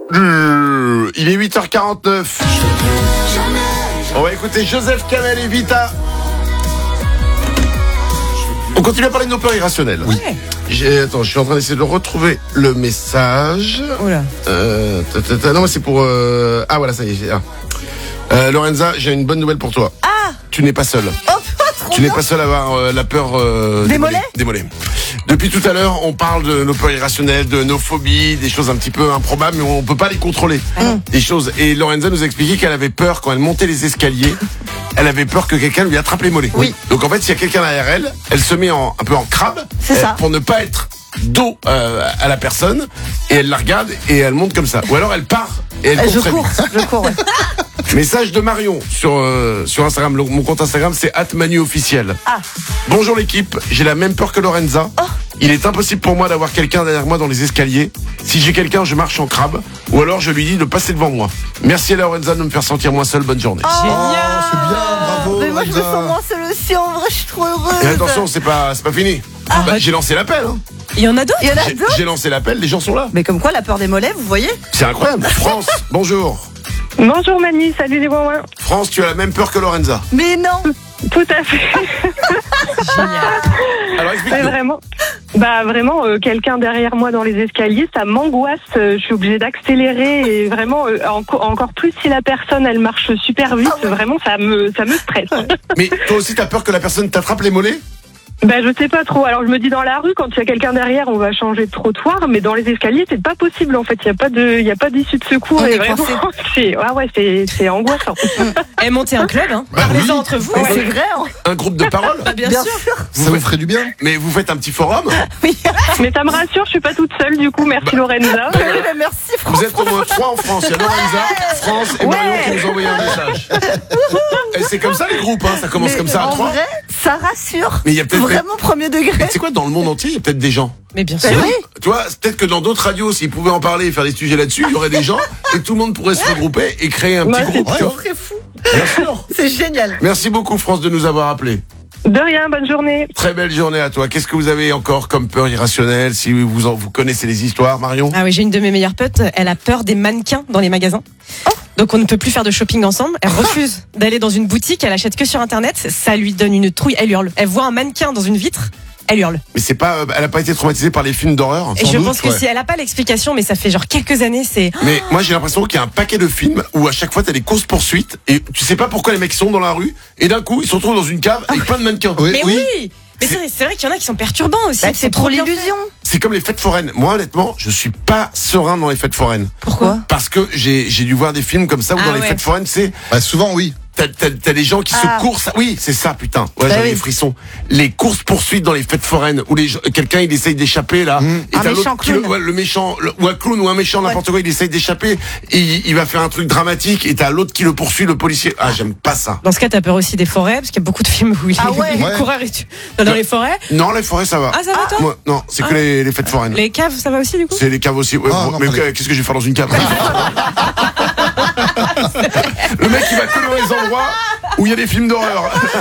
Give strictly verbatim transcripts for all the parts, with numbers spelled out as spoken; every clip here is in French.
Euh, il est huit heures quarante-neuf. On va écouter Joseph Kamel et Vita. On continue à parler de nos peurs irrationnelles. Oui. J'ai, attends, je suis en train d'essayer de retrouver le message. Oh là. Euh, ta, ta, ta, non, c'est pour... Euh, ah, voilà, ça y est. Ah. Euh, Lorenza, j'ai une bonne nouvelle pour toi. Ah. Tu n'es pas seule. Oh, trop Tu n'es bien. pas seul à avoir euh, la peur euh, Des mollets Des mollets. Depuis tout à l'heure, on parle de nos peurs irrationnelles, de nos phobies, des choses un petit peu improbables, mais on peut pas les contrôler. Mmh. Des choses. Et Lorenza nous a expliqué qu'elle avait peur quand elle montait les escaliers. Elle avait peur que quelqu'un lui attrape les mollets. Oui. Donc en fait, s'il y a quelqu'un derrière elle, elle se met en, un peu en crabe. C'est euh, ça. Pour ne pas être dos euh, à la personne. Et elle la regarde et elle monte comme ça. Ou alors elle part et elle Euh, court Je très cours, vite. je cours. Ouais. Message de Marion sur, euh, sur Instagram. Le- mon compte Instagram, c'est arobase manu officiel. Ah. Bonjour l'équipe, j'ai la même peur que Lorenza. Oh. Il est impossible pour moi d'avoir quelqu'un derrière moi dans les escaliers. Si j'ai quelqu'un, je marche en crabe. Ou alors je lui dis de passer devant moi. Merci à Lorenza de me faire sentir moins seul. Bonne journée. Oh, Oh, c'est bien, bravo. mais moi je me Lorenza. sens moins seule aussi, en vrai je suis trop heureuse. Et attention, c'est pas, c'est pas fini. Bah, j'ai lancé l'appel. Hein. Il y en a d'autres. Il y en a J'ai, d'autres. j'ai lancé l'appel, les gens sont là. Mais comme quoi la peur des mollets, vous voyez. C'est incroyable. France, bonjour. Bonjour Manu, salut les Wouin. France, tu as la même peur que Lorenza. Mais non. Tout à fait. Alors Mais explique-nous. vraiment, bah vraiment, euh, quelqu'un derrière moi dans les escaliers, ça m'angoisse. Euh, je suis obligée d'accélérer et vraiment, euh, enco- encore plus si la personne elle marche super vite. Vraiment, ça me ça me stresse. Mais toi aussi, t'as peur que la personne t'attrape les mollets? Bah je sais pas trop. Alors je me dis dans la rue, quand il y a quelqu'un derrière, on va changer de trottoir, mais dans les escaliers, c'est pas possible en fait. Il y a pas de, il y a pas d'issue de secours. On et est vraiment, coincé. c'est, ah ouais, c'est c'est angoissant. Et montez un club, hein. Bah Parlez-en oui. entre vous. Mais c'est vrai. Hein. Un groupe de parole? Bah, bien, Bien sûr. sûr. Ça vous ferait du bien. Mais vous faites un petit forum? Oui. Mais ça me rassure, je suis pas toute seule du coup. Merci Lorenza. Oui, mais merci Vous François. êtes au moins trois en France. Il y a Lorenza, France et Marion Ouais. qui nous ont envoyé un message. Et c'est comme ça les groupes, hein. Ça commence Mais comme ça à en trois. vrai, ça rassure. Mais il y a peut-être. Vraiment premier degré. Mais tu sais quoi, dans le monde entier, il y a peut-être des gens. Mais bien Bah sûr. oui. Tu vois, c'est peut-être que dans d'autres radios, s'ils pouvaient en parler et faire des sujets là-dessus, il y aurait des gens et tout le monde pourrait se regrouper et créer un petit Ouais, groupe. c'est Tu vois. C'est fou. Bien sûr. C'est génial. Merci beaucoup France de nous avoir appelés. De rien, bonne journée. Très belle journée à toi. Qu'est-ce que vous avez encore comme peur irrationnelle? Si vous en, vous connaissez les histoires, Marion? Ah oui, j'ai une de mes meilleures potes, elle a peur des mannequins dans les magasins. Donc on ne peut plus faire de shopping ensemble. Elle refuse d'aller dans une boutique, elle achète que sur internet. Ça lui donne une trouille, elle hurle. Elle voit un mannequin dans une vitre, elle hurle. Mais c'est pas, euh, elle a pas été traumatisée par les films d'horreur? Et Sans je doute, pense que ouais. si elle a pas l'explication, mais ça fait genre quelques années, c'est. Mais moi j'ai l'impression qu'il y a un paquet de films où à chaque fois t'as des courses poursuites et tu sais pas pourquoi les mecs sont dans la rue et d'un coup ils se retrouvent dans une cave avec plein de mannequins. Oui, Mais oui. oui, Mais c'est c'est vrai qu'il y en a qui sont perturbants aussi. Bah, c'est trop bien fait. l'illusion. C'est comme les fêtes foraines. Moi honnêtement, je suis pas serein dans les fêtes foraines Pourquoi? parce que j'ai j'ai dû voir des films comme ça où Ah dans les ouais. fêtes foraines c'est Bah, souvent, oui. T'as, t'as, t'as des gens qui Ah. se coursent. Oui, c'est ça, putain. Ouais, Bah j'en ai oui. des frissons. Les courses poursuites dans les fêtes foraines où les gens- quelqu'un il essaye d'échapper là. Mmh. Et Un t'as méchant l'autre qui le, clown. ouais, le méchant, le- ou un clown ou un méchant n'importe quoi, il essaye d'échapper et il, il va faire un truc dramatique et t'as l'autre qui le poursuit, le policier. Ah, j'aime pas ça. Dans ce cas, t'as peur aussi des forêts, parce qu'il y a beaucoup de films où il Ah ouais. il Ouais. coureur et tu... dans Ouais. les forêts. Non, les forêts ça va. Ah, ça va toi Moi, non, c'est que Ah. les, les fêtes foraines. Les caves, ça va aussi du coup. C'est les caves aussi. Ouais, Ah, bon, non, mais pas les- euh, qu'est-ce que je vais faire dans une cave? Le mec il va que dans les endroits où il y a des films d'horreur.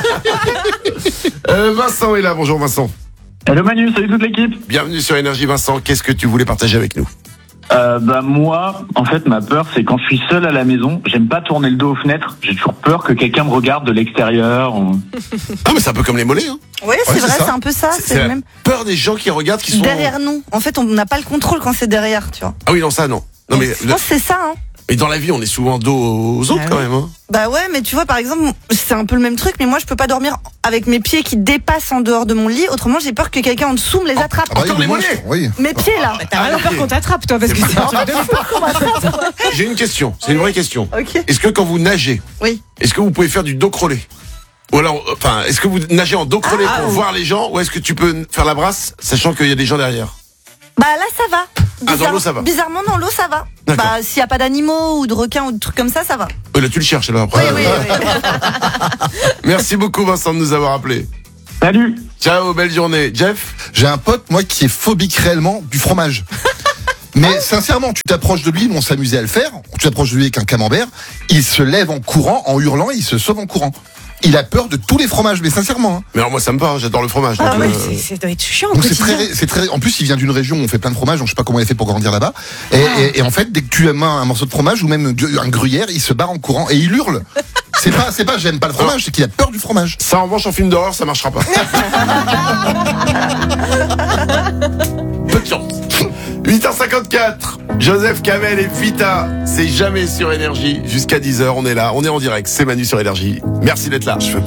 euh, Vincent est là. Bonjour Vincent. Hello Manu, salut toute l'équipe. Bienvenue sur Énergie Vincent. Qu'est-ce que tu voulais partager avec nous? Euh, bah moi, en fait, ma peur, c'est quand je suis seul à la maison, j'aime pas tourner le dos aux fenêtres. J'ai toujours peur que quelqu'un me regarde de l'extérieur. ou- Ah mais c'est un peu comme les mollets. Hein. Oui, c'est c'est vrai, ça. c'est un peu ça. C'est, C'est c'est le la même. peur des gens qui regardent, qui sont Derrière nous. En fait, on n'a pas le contrôle quand c'est derrière, tu vois. Ah oui non ça non. Non mais, Je pense que c'est ça, hein. mais dans la vie on est souvent dos aux autres Ah quand oui. même. Hein. Bah ouais, mais tu vois, par exemple, c'est un peu le même truc, mais moi, je peux pas dormir avec mes pieds qui dépassent en dehors de mon lit. Autrement, j'ai peur que quelqu'un en dessous me les attrape. Ah bah oui, Encore les moi, mollets. je- Oui. Mes pieds, là. T'as vraiment peur qu'on t'attrape, toi, parce que C'est c'est un truc de fou. J'ai une question, c'est une vraie question. Ok. Est-ce que quand vous nagez, Oui. est-ce que vous pouvez faire du dos crôlé? Ou alors, euh, enfin, est-ce que vous nagez en dos crôlé Ah, pour oui. voir les gens, ou est-ce que tu peux faire la brasse, sachant qu'il y a des gens derrière? Bah là, ça va. Ah, dans l'eau, ça va. Bizarrement, dans l'eau, ça va. D'accord. Bah, s'il y a pas d'animaux ou de requins ou de trucs comme ça, ça va. Euh, là tu le cherches là Oui, après. oui, oui. Merci beaucoup Vincent de nous avoir appelés. Salut. Ciao, belle journée. Jeff? J'ai un pote, moi, qui est phobique réellement du fromage. Mais sincèrement, tu t'approches de lui, on s'amusait à le faire. Tu t'approches de lui avec un camembert, il se lève en courant, en hurlant, et il se sauve en courant. il a peur de tous les fromages, mais sincèrement. Hein. Mais alors moi ça me va, j'adore le fromage. Ah donc, ouais, euh, c'est- c'est- ça doit être chiant. au Donc c'est quotidien. très, c'est très. En plus, il vient d'une région où on fait plein de fromages. Donc je sais pas comment il a fait pour grandir là-bas. Et, et, et en fait, dès que tu aimes un, un morceau de fromage ou même du- un gruyère, il se barre en courant et il hurle. C'est pas, c'est pas, j'aime pas le fromage, c'est qu'il a peur du fromage. Ça en revanche en film d'horreur ça marchera pas. Peu de chance. huit heures cinquante-quatre, Joseph Kamel et Vita, c'est jamais sur Énergie. Jusqu'à dix heures, on est là, on est en direct, c'est Manu sur Énergie. Merci d'être là. Je fais